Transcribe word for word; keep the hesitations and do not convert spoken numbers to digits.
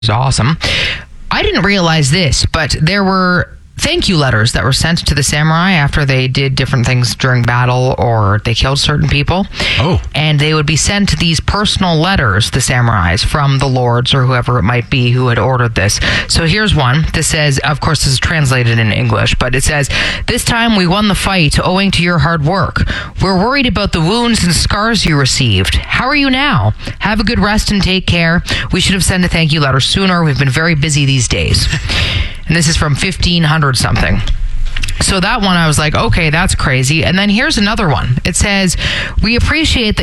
is awesome. I didn't realize this, but there were thank you letters that were sent to the samurai after they did different things during battle or they killed certain people. Oh. And they would be sent these personal letters, the samurais, from the lords or whoever it might be who had ordered this. So here's one. This says, of course, this is translated in English, but it says, "This time we won the fight owing to your hard work. We're worried about the wounds and scars you received. How are you now? Have a good rest and take care. We should have sent a thank you letter sooner. We've been very busy these days." And this is from fifteen hundred something. So that one, I was like, okay, that's crazy. And then here's another one. It says, "We appreciate that